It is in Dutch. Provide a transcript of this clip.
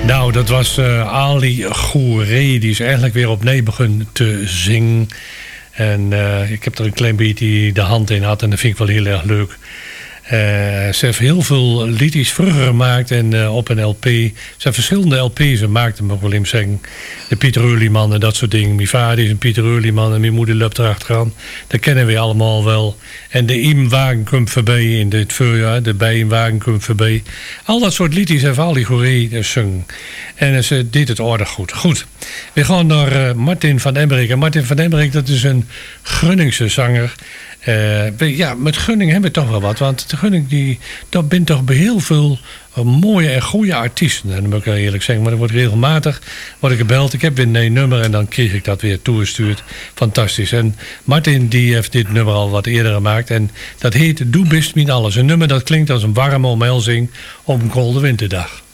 Nou, dat was Ali Gouré. Die is eigenlijk weer opnieuw begonnen te zingen. En ik heb er een klein beetje de hand in had. En dat vind ik wel heel erg leuk. Ze heeft heel veel liedjes vroeger gemaakt en op een LP. Ze heeft verschillende LP's gemaakt, mag ik wel eens zeggen. De Pieter Uliman en dat soort dingen. Mijn vader is een Pieter Uliman en mijn moeder loopt erachteraan. Dat kennen we allemaal wel. En de Imwagen komt voorbij in het voorjaar. De Bijenwagen komt voorbij. Al dat soort liedjes heeft Ali Gouré gezongen. En ze deed het aardig goed. Goed, we gaan naar Martin van Emmerik. En Martin van Emmerik, dat is een Grunningse zanger. Ja, met Gunning hebben we toch wel wat. Want de Gunning, dat bent toch bij heel veel mooie en goede artiesten. En dat moet ik eerlijk zeggen. Maar er wordt regelmatig ik gebeld. Ik heb weer een nummer en dan kreeg ik dat weer toegestuurd. Fantastisch. En Martin die heeft dit nummer al wat eerder gemaakt. En dat heet Doe bist min alles. Een nummer dat klinkt als een warme omhelzing op een koude winterdag.